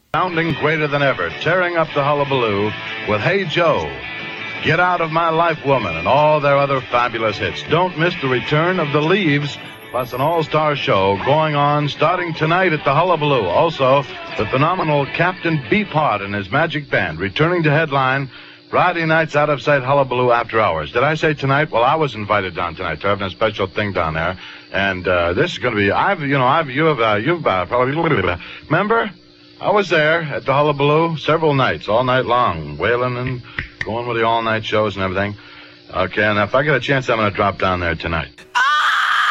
Sounding greater than ever, tearing up the hullabaloo with Hey Joe, Get Out of My Life Woman, and all their other fabulous hits. Don't miss the return of The Leaves, plus an all-star show going on starting tonight at the Hullabaloo. Also, the phenomenal Captain Beefheart and his magic band returning to headline Friday night's Out of Sight Hullabaloo after hours. Did I say tonight? Well, I was invited down tonight to having a special thing down there, and this is going to be. You've probably remember. I was there at the Hullabaloo several nights, all night long, wailing and going with the all-night shows and everything. Okay, and if I get a chance, I'm going to drop down there tonight.